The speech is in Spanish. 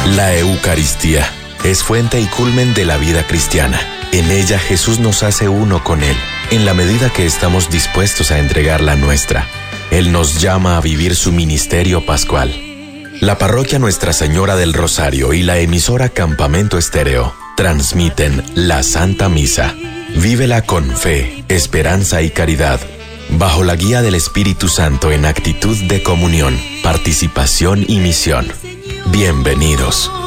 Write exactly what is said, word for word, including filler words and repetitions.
La Eucaristía es fuente y culmen de la vida cristiana. En ella Jesús nos hace uno con Él, en la medida que estamos dispuestos a entregar la nuestra. Él nos llama a vivir su ministerio pascual. La parroquia Nuestra Señora del Rosario y la emisora Campamento Estéreo transmiten la Santa Misa. Vívela con fe, esperanza y caridad, bajo la guía del Espíritu Santo en actitud de comunión, participación y misión. Bienvenidos.